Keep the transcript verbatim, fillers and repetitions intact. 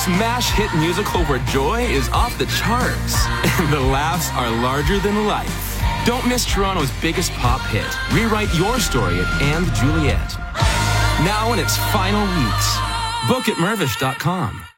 smash hit musical where joy is off the charts and the laughs are larger than life. Don't miss Toronto's biggest pop hit. Rewrite your story at And Juliet. Now in its final weeks. Book at Mirvish dot com.